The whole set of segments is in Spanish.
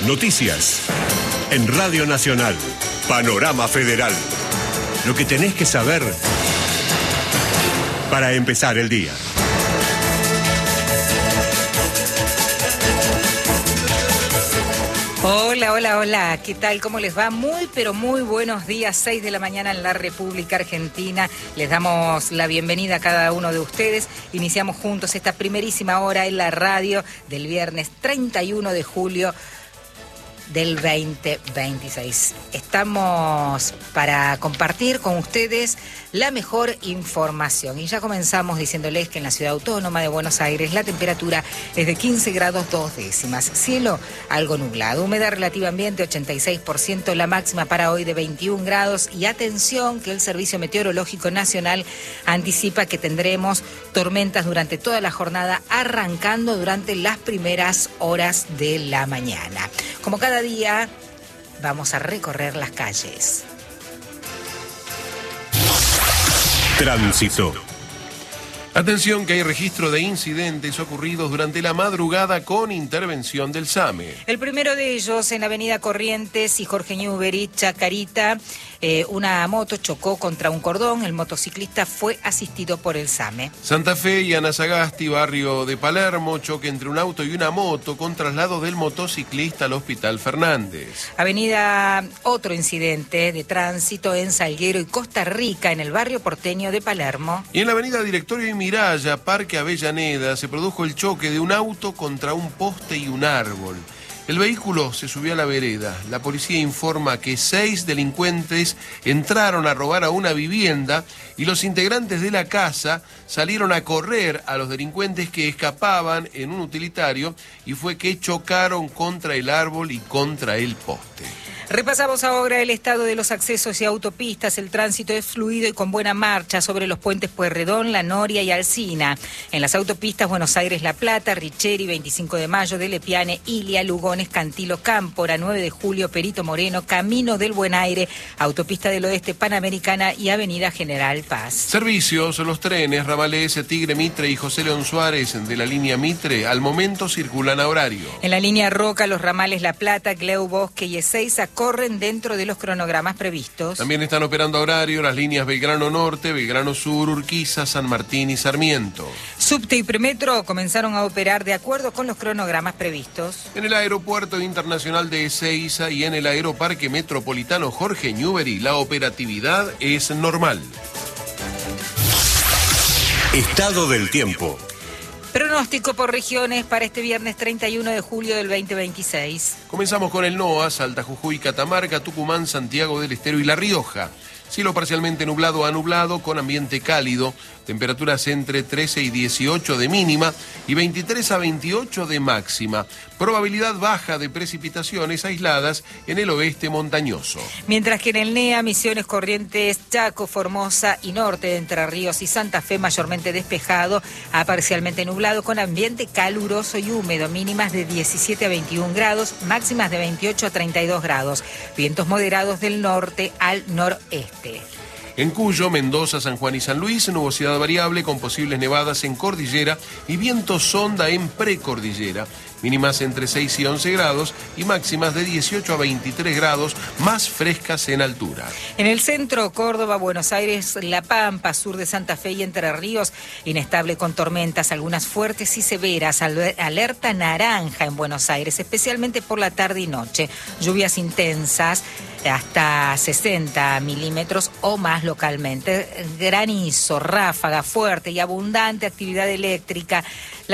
Noticias. En Radio Nacional. Panorama Federal. Lo que tenés que saber para empezar el día. Hola, hola, hola. ¿Qué tal? ¿Cómo les va? Muy, pero muy buenos días. 6 de la mañana en la República Argentina. Les damos la bienvenida a cada uno de ustedes. Iniciamos juntos esta primerísima hora en la radio del viernes 31 de julio del 2026. Estamos para compartir con ustedes la mejor información. Y ya comenzamos diciéndoles que en la Ciudad Autónoma de Buenos Aires la temperatura es de 15 grados 2 décimas. Cielo algo nublado. Humedad relativa ambiente 86%. La máxima para hoy de 21 grados. Y atención que el Servicio Meteorológico Nacional anticipa que tendremos tormentas durante toda la jornada, arrancando durante las primeras horas de la mañana. Como cada día, vamos a recorrer las calles. Tránsito. Atención que hay registro de incidentes ocurridos durante la madrugada con intervención del SAME. El primero de ellos en la avenida Corrientes y Jorge Newbery, Chacarita. Una moto chocó contra un cordón, el motociclista fue asistido por el SAME. Santa Fe y Anasagasti, barrio de Palermo, choque entre un auto y una moto con traslado del motociclista al Hospital Fernández. Avenida, otro incidente de tránsito en Salguero y Costa Rica, en el barrio porteño de Palermo. Y en la avenida Directorio y Miraya, Parque Avellaneda, se produjo el choque de un auto contra un poste y un árbol. El vehículo se subió a la vereda. La policía informa que 6 delincuentes entraron a robar a una vivienda y los integrantes de la casa salieron a correr a los delincuentes que escapaban en un utilitario y fue que chocaron contra el árbol y contra el poste. Repasamos ahora el estado de los accesos y autopistas. El tránsito es fluido y con buena marcha sobre los puentes Pueyrredón, La Noria y Alsina. En las autopistas Buenos Aires-La Plata, Richeri, 25 de Mayo, de Lepiane, Ilia, Lugones, Cantilo, Cámpora, 9 de Julio, Perito Moreno, Camino del Buen Aire, Autopista del Oeste, Panamericana y Avenida General Paz. Servicios, los trenes, ramales Tigre, Mitre y José León Suárez de la línea Mitre al momento circulan a horario. En la línea Roca, los ramales La Plata, Cleu, Bosque y Ezeiza corren dentro de los cronogramas previstos. También están operando a horario las líneas Belgrano Norte, Belgrano Sur, Urquiza, San Martín y Sarmiento. Subte y Premetro comenzaron a operar de acuerdo con los cronogramas previstos. En el Aeropuerto Internacional de Ezeiza y en el Aeroparque Metropolitano Jorge Newbery, la operatividad es normal. Estado del tiempo. Pronóstico por regiones para este viernes 31 de julio del 2026. Comenzamos con el NOA, Salta, Jujuy, Catamarca, Tucumán, Santiago del Estero y La Rioja. Cielo parcialmente nublado a nublado con ambiente cálido, temperaturas entre 13 y 18 de mínima y 23 a 28 de máxima. Probabilidad baja de precipitaciones aisladas en el oeste montañoso. Mientras que en el NEA, Misiones, Corrientes, Chaco, Formosa y norte de Entre Ríos y Santa Fe mayormente despejado a parcialmente nublado con ambiente caluroso y húmedo, mínimas de 17 a 21 grados, máximas de 28 a 32 grados. Vientos moderados del norte al noreste. En Cuyo, Mendoza, San Juan y San Luis, nubosidad variable con posibles nevadas en cordillera y viento sonda en precordillera. Mínimas entre 6 y 11 grados y máximas de 18 a 23 grados, más frescas en altura. En el centro, Córdoba, Buenos Aires, La Pampa, sur de Santa Fe y Entre Ríos, inestable con tormentas, algunas fuertes y severas. Alerta naranja en Buenos Aires, especialmente por la tarde y noche. Lluvias intensas, hasta 60 milímetros o más localmente. Granizo, ráfaga fuerte y abundante actividad eléctrica.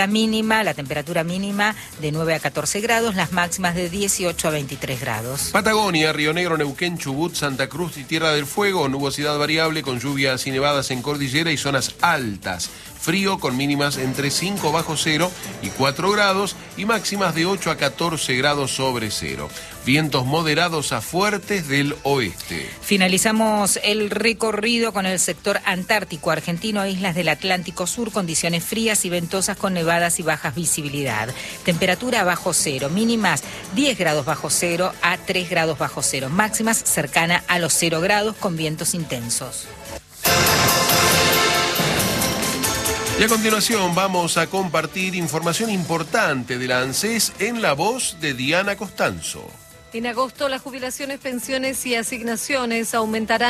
La temperatura mínima de 9 a 14 grados, las máximas de 18 a 23 grados. Patagonia, Río Negro, Neuquén, Chubut, Santa Cruz y Tierra del Fuego, nubosidad variable con lluvias y nevadas en cordillera y zonas altas. Frío con mínimas entre 5 bajo cero y 4 grados y máximas de 8 a 14 grados sobre cero. Vientos moderados a fuertes del oeste. Finalizamos el recorrido con el sector antártico argentino, islas del Atlántico Sur, condiciones frías y ventosas con nevadas y bajas visibilidad. Temperatura bajo cero, mínimas 10 grados bajo cero a 3 grados bajo cero, máximas cercana a los 0 grados con vientos intensos. Y a continuación vamos a compartir información importante de la ANSES en la voz de Diana Costanzo. En agosto, las jubilaciones, pensiones y asignaciones aumentarán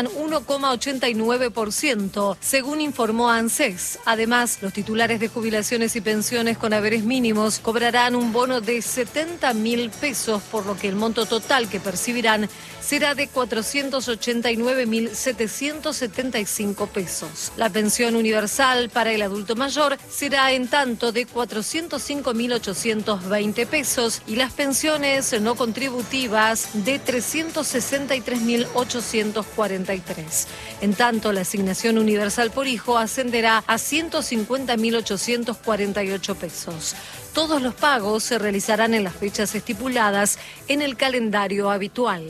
1,89%, según informó ANSES. Además, los titulares de jubilaciones y pensiones con haberes mínimos cobrarán un bono de 70.000 pesos, por lo que el monto total que percibirán será de 489.775 pesos. La pensión universal para el adulto mayor será en tanto de 405.820 pesos y las pensiones no contributivas de 363.843. En tanto, la asignación universal por hijo ascenderá a 150.848 pesos. Todos los pagos se realizarán en las fechas estipuladas en el calendario habitual.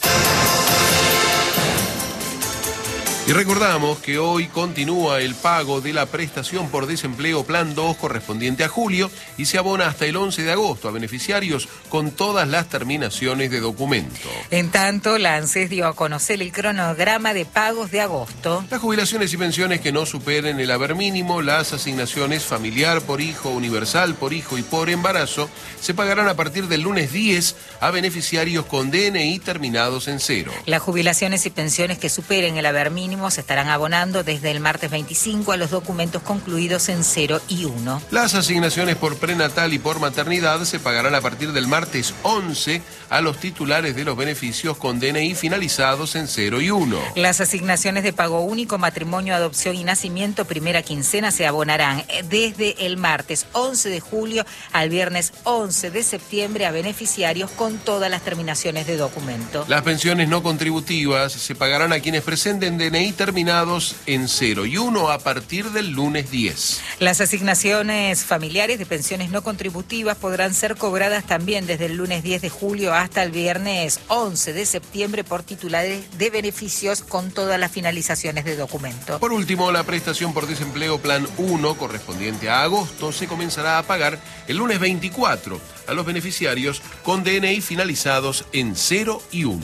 Y recordamos que hoy continúa el pago de la prestación por desempleo Plan 2 correspondiente a julio y se abona hasta el 11 de agosto a beneficiarios con todas las terminaciones de documento. En tanto, la ANSES dio a conocer el cronograma de pagos de agosto. Las jubilaciones y pensiones que no superen el haber mínimo, las asignaciones familiar por hijo, universal por hijo y por embarazo, se pagarán a partir del lunes 10 a beneficiarios con DNI terminados en 0. Las jubilaciones y pensiones que superen el haber mínimo se estarán abonando desde el martes 25 a los documentos concluidos en 0 y 1. Las asignaciones por prenatal y por maternidad se pagarán a partir del martes 11 a los titulares de los beneficios con DNI finalizados en 0 y 1. Las asignaciones de pago único, matrimonio, adopción y nacimiento, primera quincena, se abonarán desde el martes 11 de julio al viernes 11 de septiembre a beneficiarios con todas las terminaciones de documento. Las pensiones no contributivas se pagarán a quienes presenten DNI terminados en 0 y 1 a partir del lunes 10. Las asignaciones familiares de pensiones no contributivas podrán ser cobradas también desde el lunes 10 de julio hasta el viernes 11 de septiembre por titulares de beneficios con todas las finalizaciones de documento. Por último, la prestación por desempleo Plan 1 correspondiente a agosto se comenzará a pagar el lunes 24 a los beneficiarios con DNI finalizados en 0 y 1.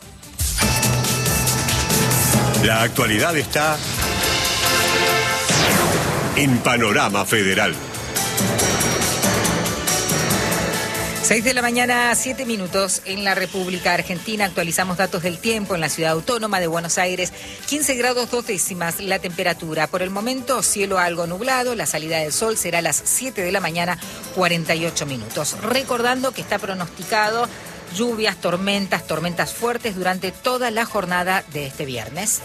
La actualidad está en Panorama Federal. 6 de la mañana, 7 minutos en la República Argentina. Actualizamos datos del tiempo en la ciudad autónoma de Buenos Aires. 15 grados 2 décimas la temperatura. Por el momento, cielo algo nublado. La salida del sol será a las 7 de la mañana, 48 minutos. Recordando que está pronosticado lluvias, tormentas fuertes durante toda la jornada de este viernes.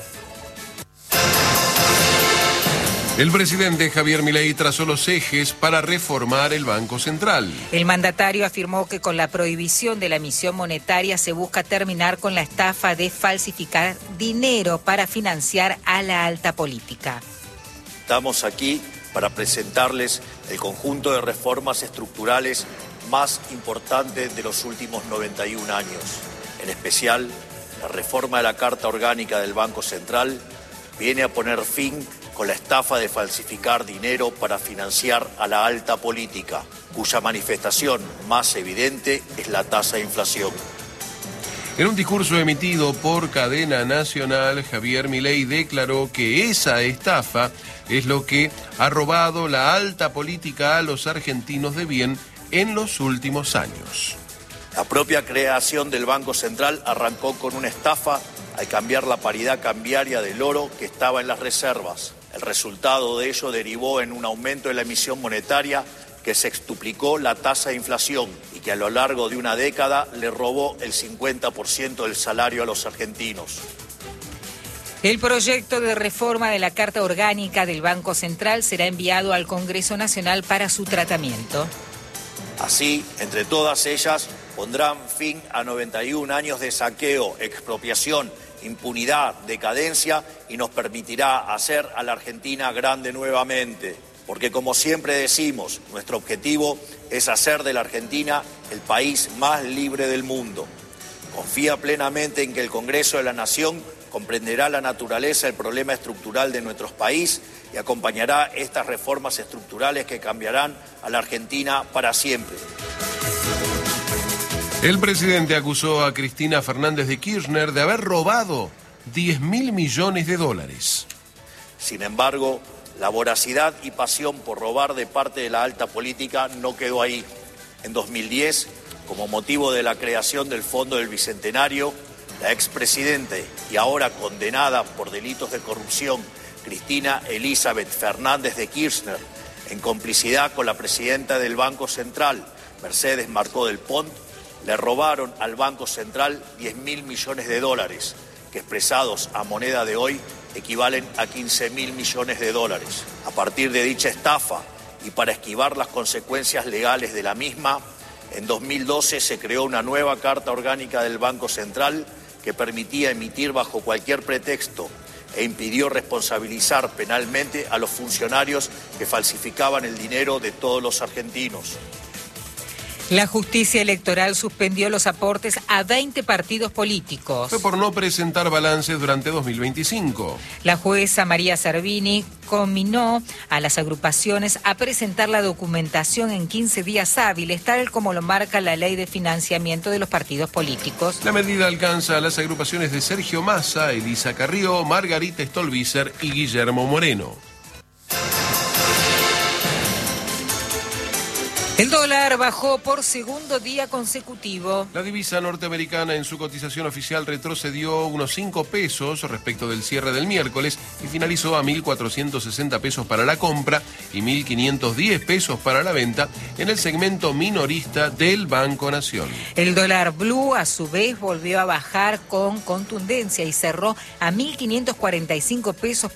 El presidente Javier Milei trazó los ejes para reformar el Banco Central. El mandatario afirmó que con la prohibición de la emisión monetaria se busca terminar con la estafa de falsificar dinero para financiar a la alta política. Estamos aquí para presentarles el conjunto de reformas estructurales más importantes de los últimos 91 años. En especial, la reforma de la Carta Orgánica del Banco Central viene a poner fin con la estafa de falsificar dinero para financiar a la alta política, cuya manifestación más evidente es la tasa de inflación. En un discurso emitido por cadena nacional, Javier Milei declaró que esa estafa es lo que ha robado la alta política a los argentinos de bien en los últimos años. La propia creación del Banco Central arrancó con una estafa al cambiar la paridad cambiaria del oro que estaba en las reservas. El resultado de ello derivó en un aumento de la emisión monetaria que sextuplicó la tasa de inflación y que a lo largo de una década le robó el 50% del salario a los argentinos. El proyecto de reforma de la Carta Orgánica del Banco Central será enviado al Congreso Nacional para su tratamiento. Así, entre todas ellas, pondrán fin a 91 años de saqueo, expropiación, impunidad, decadencia y nos permitirá hacer a la Argentina grande nuevamente. Porque como siempre decimos, nuestro objetivo es hacer de la Argentina el país más libre del mundo. Confía plenamente en que el Congreso de la Nación comprenderá la naturaleza del problema estructural de nuestro país y acompañará estas reformas estructurales que cambiarán a la Argentina para siempre. El presidente acusó a Cristina Fernández de Kirchner de haber robado $10.000 millones. Sin embargo, La voracidad y pasión por robar de parte de la alta política no quedó ahí. En 2010, como motivo de la creación del Fondo del Bicentenario, la expresidente y ahora condenada por delitos de corrupción, Cristina Elizabeth Fernández de Kirchner, en complicidad con la presidenta del Banco Central, Mercedes Marcó del Pont, le robaron al Banco Central 10.000 millones de dólares, que expresados a moneda de hoy equivalen a 15.000 millones de dólares. A partir de dicha estafa y para esquivar las consecuencias legales de la misma, en 2012 se creó una nueva Carta Orgánica del Banco Central que permitía emitir bajo cualquier pretexto e impidió responsabilizar penalmente a los funcionarios que falsificaban el dinero de todos los argentinos. La justicia electoral suspendió los aportes a 20 partidos políticos. Fue por no presentar balances durante 2025. La jueza María Servini conminó a las agrupaciones a presentar la documentación en 15 días hábiles, tal como lo marca la ley de financiamiento de los partidos políticos. La medida alcanza a las agrupaciones de Sergio Massa, Elisa Carrió, Margarita Stolbizer y Guillermo Moreno. El dólar bajó por segundo día consecutivo. La divisa norteamericana en su cotización oficial retrocedió unos 5 pesos respecto del cierre del miércoles y finalizó a 1.460 pesos para la compra y 1.510 pesos para la venta en el segmento minorista del Banco Nación. El dólar blue a su vez volvió a bajar con contundencia y cerró a 1.545 pesos